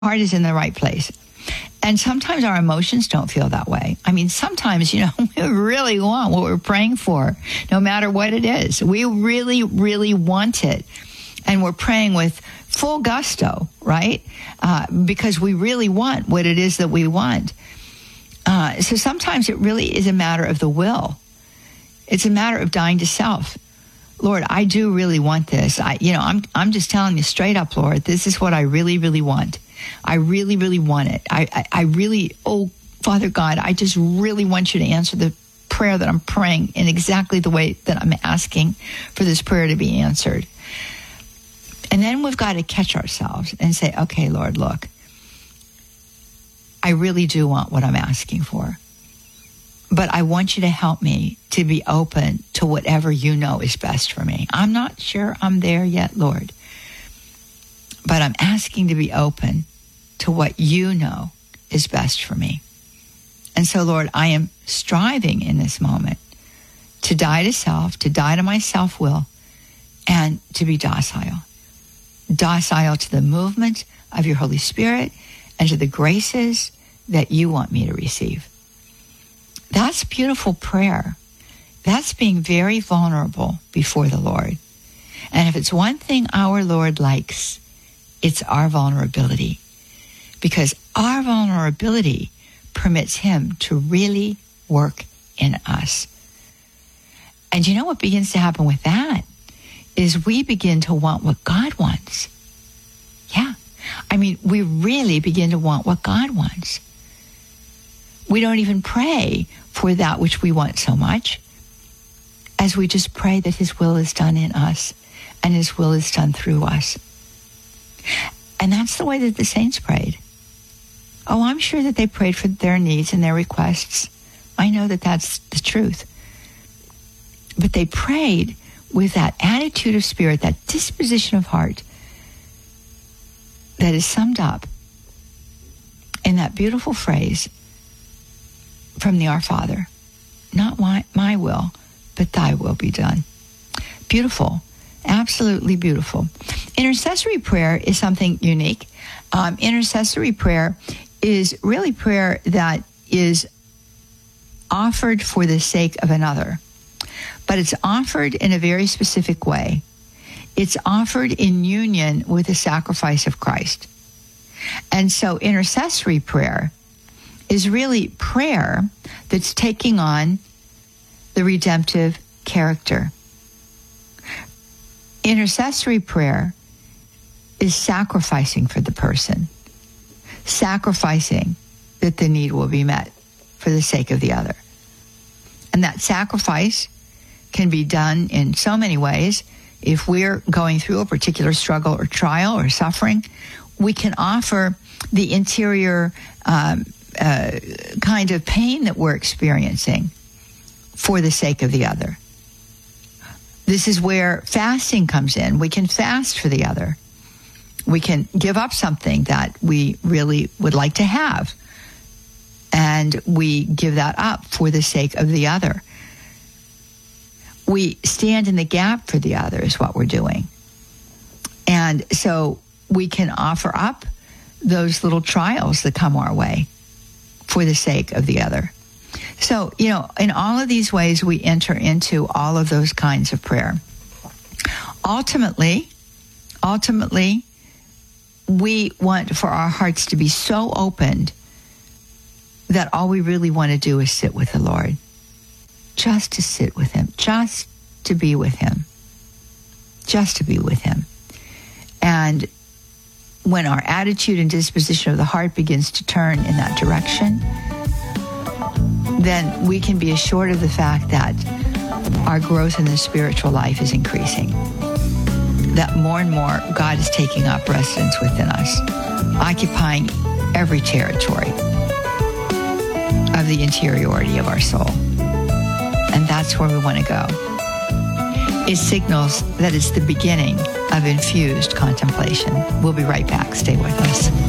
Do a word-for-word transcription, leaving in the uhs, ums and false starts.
heart is in the right place. And sometimes our emotions don't feel that way. I mean, sometimes, you know, we really want what we're praying for, no matter what it is. We really, really want it. And we're praying with full gusto, right? Uh, because we really want what it is that we want. Uh, so sometimes it really is a matter of the will. It's a matter of dying to self. Lord, I do really want this. I, you know, I'm, I'm just telling you straight up, Lord, this is what I really, really want. I really, really want it. I, I, I really, oh, Father God, I just really want you to answer the prayer that I'm praying in exactly the way that I'm asking for this prayer to be answered. And then we've got to catch ourselves and say, okay, Lord, look, I really do want what I'm asking for. But I want you to help me to be open to whatever you know is best for me. I'm not sure I'm there yet, Lord. But I'm asking to be open to what you know is best for me. And so, Lord, I am striving in this moment to die to self, to die to my self-will, and to be docile. Docile to the movement of your Holy Spirit and to the graces that you want me to receive. That's beautiful prayer. That's being very vulnerable before the Lord. And if it's one thing our Lord likes, it's our vulnerability. Because our vulnerability permits him to really work in us. And you know what begins to happen with that? Is we begin to want what God wants. Yeah. I mean, we really begin to want what God wants. We don't even pray for that which we want so much, as we just pray that his will is done in us and his will is done through us. And that's the way that the saints prayed. Oh, I'm sure that they prayed for their needs and their requests. I know that that's the truth. But they prayed with that attitude of spirit, that disposition of heart that is summed up in that beautiful phrase from the Our Father. Not my, my will, but thy will be done. Beautiful. Absolutely beautiful. Intercessory prayer is something unique. Um, intercessory prayer is really prayer that is offered for the sake of another. But it's offered in a very specific way. It's offered in union with the sacrifice of Christ. And so intercessory prayer is really prayer that's taking on the redemptive character. Intercessory prayer is sacrificing for the person, sacrificing that the need will be met for the sake of the other. And that sacrifice can be done in so many ways. If we're going through a particular struggle or trial or suffering, we can offer the interior um, uh, kind of pain that we're experiencing for the sake of the other. This is where fasting comes in. We can fast for the other. We can give up something that we really would like to have, and we give that up for the sake of the other. We stand in the gap for the other is what we're doing. And so we can offer up those little trials that come our way for the sake of the other. So, you know, in all of these ways, we enter into all of those kinds of prayer. Ultimately, ultimately, we want for our hearts to be so opened that all we really want to do is sit with the Lord. Just to sit with him. Just to be with him. Just to be with him. And when our attitude and disposition of the heart begins to turn in that direction, then we can be assured of the fact that our growth in the spiritual life is increasing. That more and more God is taking up residence within us, occupying every territory of the interiority of our soul. And that's where we want to go. It signals that it's the beginning of infused contemplation. We'll be right back. Stay with us.